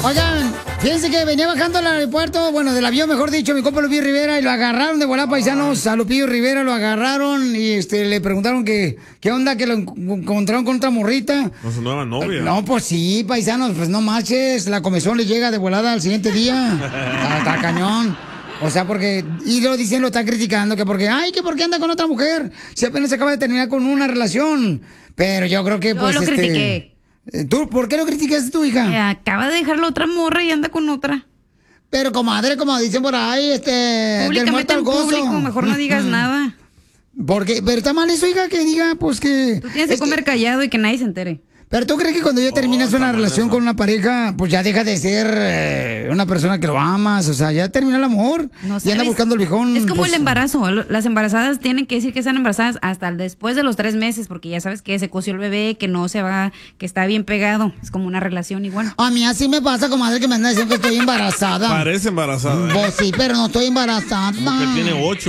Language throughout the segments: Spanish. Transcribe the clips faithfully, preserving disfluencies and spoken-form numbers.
Oigan, fíjense que venía bajando al aeropuerto, bueno, del avión, mejor dicho, mi compa Lupillo Rivera, y lo agarraron de volada, paisanos. A Lupillo Rivera lo agarraron y este le preguntaron que qué onda, que lo encontraron con otra morrita. Con su nueva novia. No, pues sí, paisanos, pues no marches, la comezón le llega de volada al siguiente día. Está, está cañón. O sea, porque, y lo dicen, lo están criticando, que porque, ay, que porque anda con otra mujer, si apenas se acaba de terminar con una relación. Pero yo creo que, Yo pues, lo este... critiqué. ¿Tú, por qué lo criticaste tu hija? Eh, acaba de dejar la otra morra y anda con otra. Pero, comadre, como dicen por ahí, este... del muerto Públicamente al en gozo. público, mejor no digas nada. Porque, pero está mal eso, hija, que diga, pues que... Tú tienes que comer callado y que nadie se entere. Pero tú crees que cuando ya terminas Oh, una está mal relación eso. con una pareja, pues ya deja de ser eh, una persona que lo amas, o sea, ya termina el amor No y anda sabes. buscando el viejón. Es como pues, el embarazo. Las embarazadas tienen que decir que están embarazadas hasta el después de los tres meses, porque ya sabes que se coció el bebé, que no se va, que está bien pegado. Es como una relación igual. A mí así me pasa, comadre, que me anda diciendo que estoy embarazada. Parece embarazada. ¿eh? Pues sí, pero no estoy embarazada. Porque tiene ocho.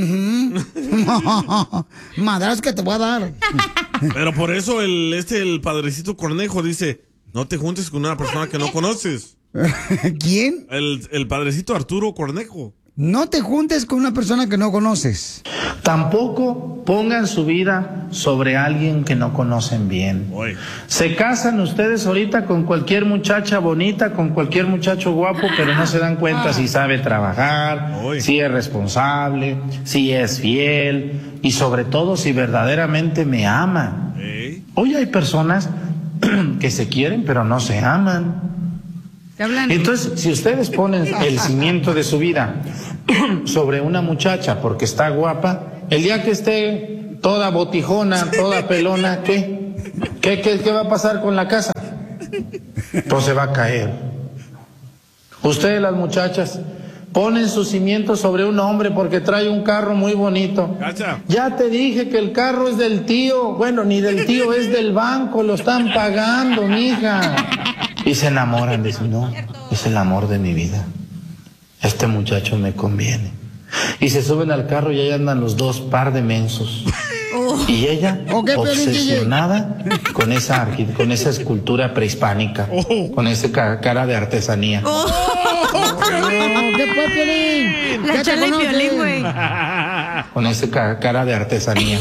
Ujú. Madras que te voy a dar. Pero por eso el, este, el padrecito Cornejo dice, no te juntes con una persona que no conoces. ¿Quién? El, el padrecito Arturo Cornejo. No te juntes con una persona que no conoces. Tampoco pongan su vida sobre alguien que no conocen bien. Oye. Se casan ustedes ahorita con cualquier muchacha bonita, con cualquier muchacho guapo, pero no se dan cuenta si sabe trabajar, Oye. si es responsable, si es fiel y sobre todo si verdaderamente me ama. Ey. Hoy hay personas que se quieren pero no se aman. ¿Te hablan? Entonces, si ustedes ponen el cimiento de su vida sobre una muchacha porque está guapa, el día que esté toda botijona, toda pelona, ¿qué? ¿Qué, qué, qué va a pasar con la casa? Pues se va a caer. Ustedes, las muchachas, ponen su cimiento sobre un hombre porque trae un carro muy bonito. Cacha. Ya te dije que el carro es del tío. Bueno, ni del tío, es del banco, lo están pagando, mija. Y se enamoran, dicen, no, es el amor de mi vida. Este muchacho me conviene. Y se suben al carro y ahí andan los dos par de mensos. Oh. Y ella, Ok, pero, obsesionada con esa, arqui- con esa escultura prehispánica, Oh. con esa ca- cara de artesanía. Oh, ¿qué fue, Piolín? La ¿Qué te chala y conoce? Piolín, güey. Con esa ca- cara de artesanía.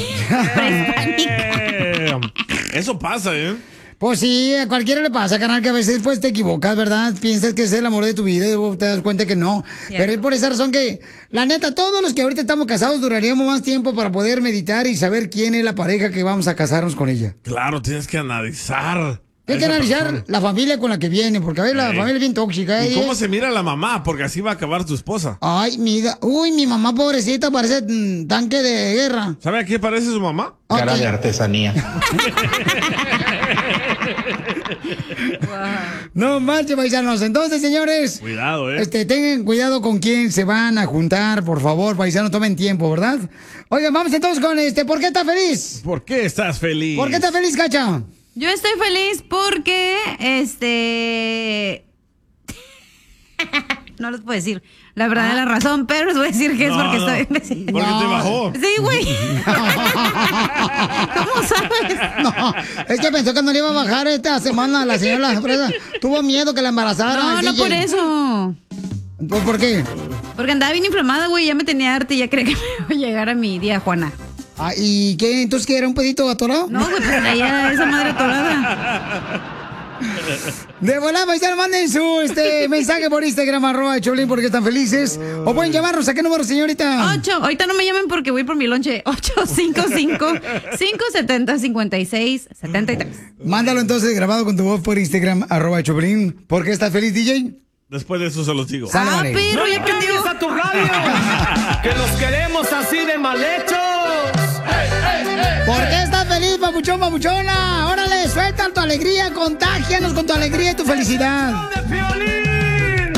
Eh, Eso pasa, ¿eh? Pues sí, a cualquiera le pasa, carnal, que a veces pues te equivocas, ¿verdad? Piensas que es el amor de tu vida y luego te das cuenta que no. Cierto. Pero es por esa razón que, la neta, todos los que ahorita estamos casados duraríamos más tiempo para poder meditar y saber quién es la pareja que vamos a casarnos con ella. Claro, tienes que analizar. Hay que esa analizar persona. la familia con la que viene, porque a ver, la Ey. familia es bien tóxica. ¿Y ¿eh? cómo se mira la mamá? Porque así va a acabar tu esposa. Ay, mira, uy, mi mamá pobrecita parece mm, tanque de guerra. ¿Sabe a qué parece su mamá? Cara Ok. de artesanía. No manches, paisanos. Entonces, señores, Cuidado, ¿eh? este, tengan cuidado con quién se van a juntar, por favor, paisanos, tomen tiempo, ¿verdad? Oigan, vamos entonces con este, ¿por qué estás feliz? ¿Por qué estás feliz? ¿Por qué estás feliz, Cacha? Yo estoy feliz porque, este... no les puedo decir la verdadera razón, pero les voy a decir que es No, porque no. estoy... Porque No. te bajó. Sí, güey. ¿Cómo sabes? No, es que pensó que no le iba a bajar esta semana la señora empresa. Tuvo miedo que la embarazaran. No, el no D J. por eso. ¿Por, por qué? Porque andaba bien inflamada, güey, ya me tenía harta y ya creía que me iba a llegar a mi día, Juana. Ah, ¿y qué? ¿Entonces qué era un pedito atorado? No, güey, pues traía esa madre atorada. De volada, paisano, manden su este, mensaje por Instagram, arroba Choplin, porque están felices. O pueden llamarnos. ¿A qué número, señorita? Ocho, ahorita no me llamen porque voy por mi lonche. ocho cinco cinco, cinco siete cero, cinco seis siete tres. Mándalo entonces grabado con tu voz por Instagram, arroba Choplin. ¿Por qué estás feliz, D J? Después de eso se los digo. Sale, Ah, vale. pero ya aprendió. ¡Cambies a tu radio! ¡Que los queremos así de mal hechos! ¿Por qué estás feliz, papuchón, papuchona? Órale, suelta tu alegría, contágianos con tu alegría y tu felicidad. ¡De Piolín!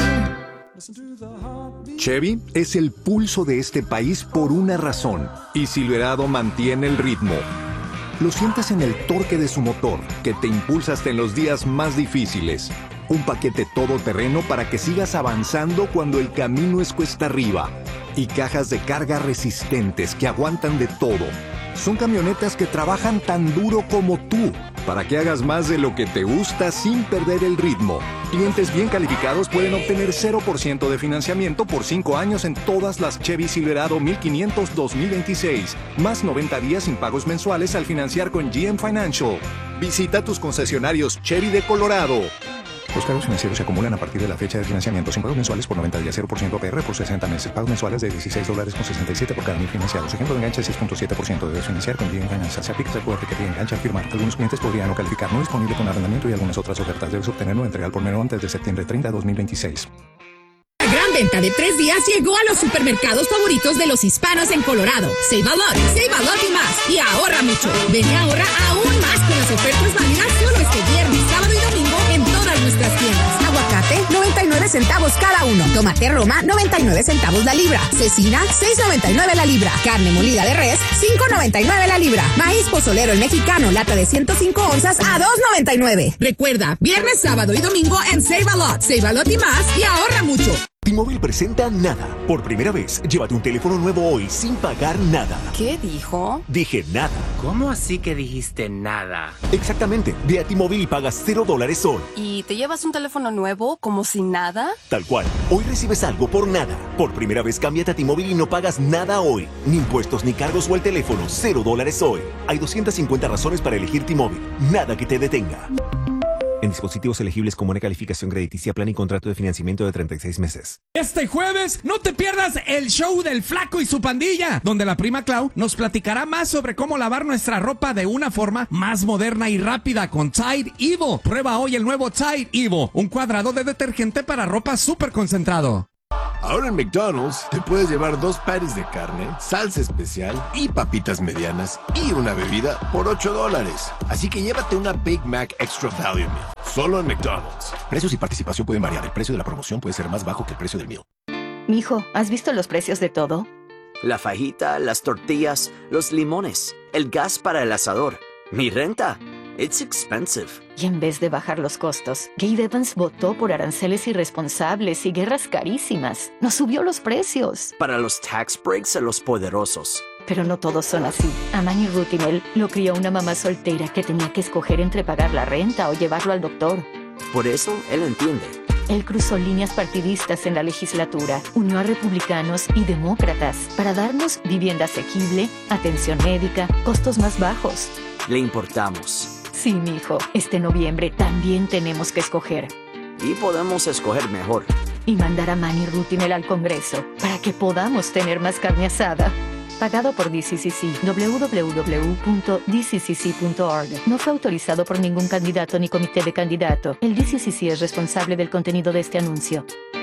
Chevy es el pulso de este país por una razón, y Silverado mantiene el ritmo. Lo sientes en el torque de su motor, que te impulsa hasta en los días más difíciles. Un paquete todoterreno para que sigas avanzando cuando el camino es cuesta arriba. Y cajas de carga resistentes que aguantan de todo. Son camionetas que trabajan tan duro como tú, para que hagas más de lo que te gusta sin perder el ritmo. Clientes bien calificados pueden obtener cero por ciento de financiamiento por cinco años en todas las Chevy Silverado mil quinientos dos mil veintiséis, más noventa días sin pagos mensuales al financiar con G M Financial. Visita tus concesionarios Chevy de Colorado. Los cargos financieros se acumulan a partir de la fecha de financiamiento sin pagos mensuales por noventa días, cero por ciento A P R por sesenta meses, pagos mensuales de dieciséis dólares con sesenta y siete por cada mil financiados. Ejemplo de enganche seis punto siete por ciento. Debes financiar con G M Financial. Se aplica el poder que te engancha al firmar. Algunos clientes podrían no calificar. No disponible con arrendamiento y algunas otras ofertas. Debes obtenerlo entrega al por menor antes de septiembre treinta de dos mil veintiséis. La gran venta de tres días llegó a los supermercados favoritos de los hispanos en Colorado. Save a lot, save a lot y más. Y ahorra mucho. Ven y ahorra aún más con las ofertas válidas solo este viernes, sábado y domingo en todas nuestras tiendas. Aguacate, noventa y nueve centavos cada uno. Tomate Roma, noventa y nueve centavos la libra. Cecina, seis noventa y nueve la libra. Carne molida de res, cinco noventa y nueve la libra. Maíz pozolero el mexicano, lata de ciento cinco onzas a dos noventa y nueve. Recuerda, viernes, sábado y domingo en Save a Lot. Save a Lot y más y ahorra mucho. T-Mobile presenta Nada. Por primera vez, llévate un teléfono nuevo hoy sin pagar nada. ¿Qué dijo? Dije nada. ¿Cómo así que dijiste nada? Exactamente. Ve a T-Mobile y pagas cero dólares hoy. ¿Y te llevas un teléfono nuevo como si nada? Tal cual. Hoy recibes algo por nada. Por primera vez, cámbiate a T-Mobile y no pagas nada hoy. Ni impuestos, ni cargos o el teléfono. Cero dólares hoy. Hay doscientas cincuenta razones para elegir T-Mobile. Nada que te detenga. En dispositivos elegibles con buena calificación crediticia, plan y contrato de financiamiento de treinta y seis meses. Este jueves no te pierdas el show del Flaco y su pandilla, donde la prima Clau nos platicará más sobre cómo lavar nuestra ropa de una forma más moderna y rápida con Tide Evo. Prueba hoy el nuevo Tide Evo, un cuadrado de detergente para ropa súper concentrado. Ahora en McDonald's te puedes llevar dos patties de carne, salsa especial y papitas medianas y una bebida por ocho dólares. Así que llévate una Big Mac Extra Value Meal, solo en McDonald's. Precios y participación pueden variar. El precio de la promoción puede ser más bajo que el precio del meal. Mijo, ¿has visto los precios de todo? La fajita, las tortillas, los limones, el gas para el asador, mi renta. It's expensive. Y en vez de bajar los costos, Gabe Evans votó por aranceles irresponsables y guerras carísimas. Nos subió los precios. Para los tax breaks a los poderosos. Pero no todos son así. A Manny Rutinel lo crió una mamá soltera que tenía que escoger entre pagar la renta o llevarlo al doctor. Por eso, él entiende. Él cruzó líneas partidistas en la legislatura, unió a republicanos y demócratas para darnos vivienda asequible, atención médica, costos más bajos. Le importamos. Sí, mijo, este noviembre también tenemos que escoger. Y podemos escoger mejor. Y mandar a Manny Rutinel al Congreso para que podamos tener más carne asada. Pagado por D C C C, doble u doble u doble u punto d c c c punto org. No fue autorizado por ningún candidato ni comité de candidato. El D C C C es responsable del contenido de este anuncio.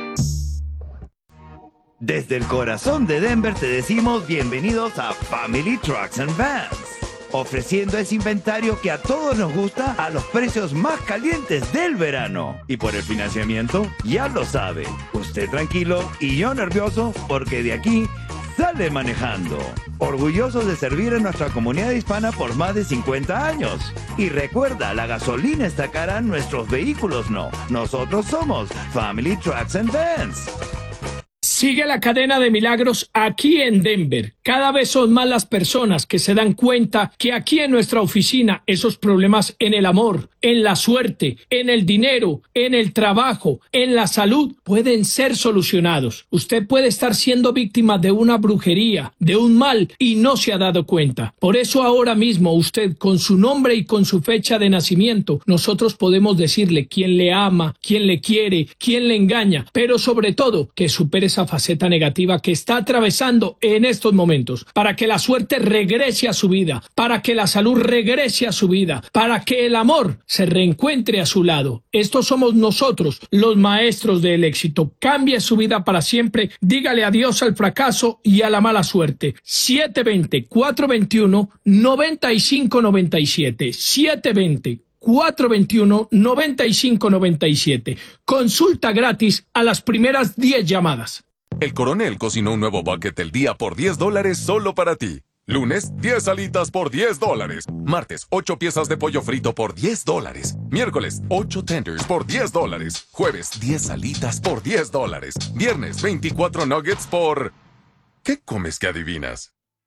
Desde el corazón de Denver te decimos bienvenidos a Family Trucks and Vans, ofreciendo ese inventario que a todos nos gusta a los precios más calientes del verano. Y por el financiamiento, ya lo sabe, usted tranquilo y yo nervioso porque de aquí sale manejando. Orgullosos de servir a nuestra comunidad hispana por más de cincuenta años. Y recuerda, la gasolina está cara, nuestros vehículos no. Nosotros somos Family Trucks and Vans. Sigue la cadena de milagros aquí en Denver. Cada vez son más las personas que se dan cuenta que aquí en nuestra oficina esos problemas en el amor, en la suerte, en el dinero, en el trabajo, en la salud pueden ser solucionados. Usted puede estar siendo víctima de una brujería, de un mal y no se ha dado cuenta. Por eso ahora mismo usted con su nombre y con su fecha de nacimiento nosotros podemos decirle quién le ama, quién le quiere, quién le engaña, pero sobre todo que supere esa faceta negativa que está atravesando en estos momentos, para que la suerte regrese a su vida, para que la salud regrese a su vida, para que el amor se reencuentre a su lado. Estos somos nosotros, los maestros del éxito. Cambie su vida para siempre, dígale adiós al fracaso y a la mala suerte. siete dos cero, cuatro dos uno, nueve cinco nueve siete, siete dos cero, cuatro dos uno, nueve cinco nueve siete. Consulta gratis a las primeras diez llamadas. El Coronel cocinó un nuevo bucket del día por diez dólares solo para ti. Lunes, diez alitas por diez dólares. Martes, ocho piezas de pollo frito por diez dólares. Miércoles, ocho tenders por diez dólares. Jueves, diez alitas por diez dólares. Viernes, veinticuatro nuggets por... ¿Qué comes que adivinas?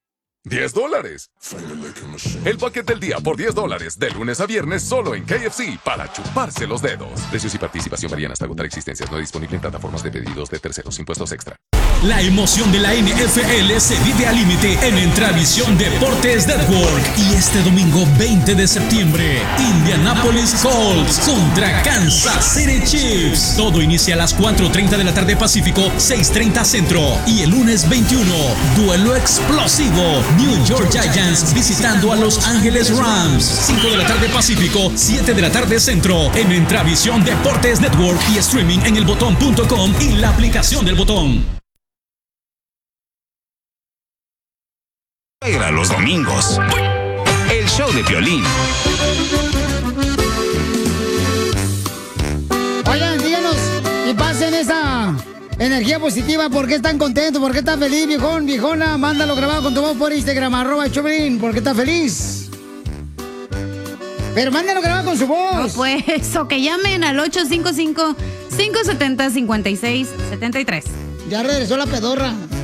diez dólares. El paquete del día por diez dólares, de lunes a viernes, solo en K F C, para chuparse los dedos. Precios y participación varían hasta agotar existencias. No disponible en plataformas de pedidos de terceros. Impuestos extra. La emoción de la N F L se vive al límite en Entravisión Deportes Network. Y este domingo veinte de septiembre, Indianapolis Colts contra Kansas City Chiefs. Todo inicia a las cuatro treinta de la tarde Pacífico, seis treinta Centro. Y el lunes veintiuno, duelo explosivo. New York Giants visitando a Los Ángeles Rams. cinco de la tarde Pacífico, siete de la tarde Centro. En Entravisión Deportes Network y streaming en el botón punto com y la aplicación del Botón. Era los domingos. El show de Piolín. Oigan, díganos y pasen esa energía positiva. ¿Por qué están contentos? ¿Por qué estás feliz, viejón, viejona? Mándalo grabado con tu voz por Instagram, arroba el Choplin. ¿Por qué estás feliz? Pero mándalo grabado con su voz. No, pues, o que llamen al ocho cinco cinco, cinco siete cero, cinco seis siete tres. Ya regresó la pedorra.